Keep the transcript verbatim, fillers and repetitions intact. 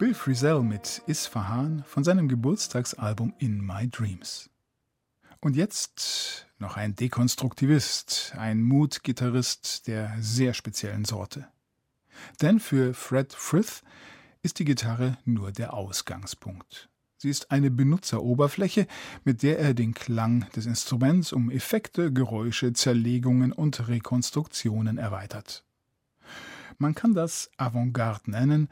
Louis Frizzell mit Isfahan von seinem Geburtstagsalbum In My Dreams. Und jetzt noch ein Dekonstruktivist, ein Mood-Gitarrist der sehr speziellen Sorte. Denn für Fred Frith ist die Gitarre nur der Ausgangspunkt. Sie ist eine Benutzeroberfläche, mit der er den Klang des Instruments um Effekte, Geräusche, Zerlegungen und Rekonstruktionen erweitert. Man kann das Avantgarde nennen,